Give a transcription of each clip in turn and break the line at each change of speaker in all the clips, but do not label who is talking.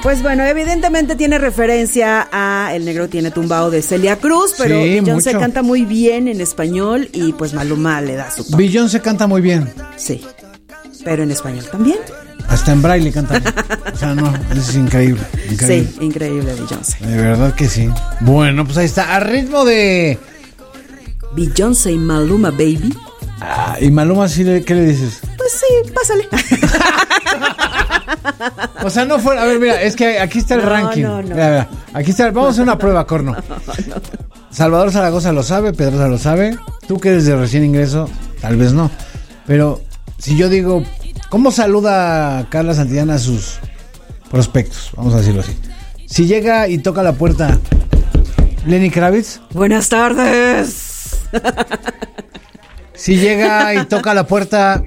Pues bueno, evidentemente tiene referencia a El Negro Tiene Tumbao de Celia Cruz, pero
Sí,
Beyoncé
mucho.
canta muy bien en español y pues Maluma le da su toque.
Beyoncé canta muy bien.
Sí, pero en español también.
Hasta en braille canta. O sea, no, es increíble. Increíble.
Sí, increíble Beyoncé.
De verdad que sí. Bueno, pues ahí está. A ritmo de...
Beyoncé y Maluma, baby.
¿Y Maluma sí qué le dices?
Pues sí, pásale.
O sea, no fuera... A ver, mira, es que aquí está el ranking.
No.
Mira, aquí está. Vamos a hacer una prueba, Corno. Salvador Zaragoza lo sabe, Pedrosa lo sabe. Tú que eres de recién ingreso, tal vez no. Pero si yo digo, ¿cómo saluda Carla Santillana a sus prospectos? Vamos a decirlo así. Si llega y toca la puerta Lenny Kravitz.
Buenas tardes.
Si llega y toca la puerta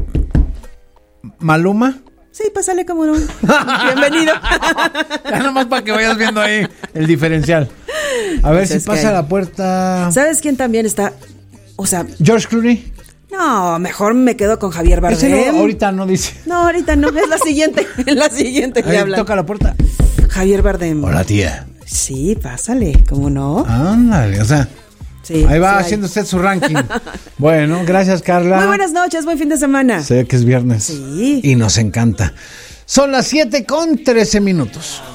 Maluma.
Sí, pásale como no. Bienvenido.
Ya nomás para que vayas viendo ahí el diferencial. A ver
Pues
si
es
pasa
que-
la puerta.
¿Sabes quién también está? O sea,
George Clooney.
no, mejor me quedo con Javier
Ese
Bardem.
no, ahorita no dice.
No, ahorita no, es la siguiente. Es la siguiente que
Ahí
hablan.
toca la puerta.
Javier Bardem.
Hola, tía.
Sí, pásale, ¿cómo no?
Ándale, o sea,
Sí,
ahí va
sí,
haciendo usted su ranking. Bueno, gracias, Carla.
Muy buenas noches, buen fin de semana.
Sé que es viernes.
Sí.
Y nos encanta. Son las 7:13 minutos.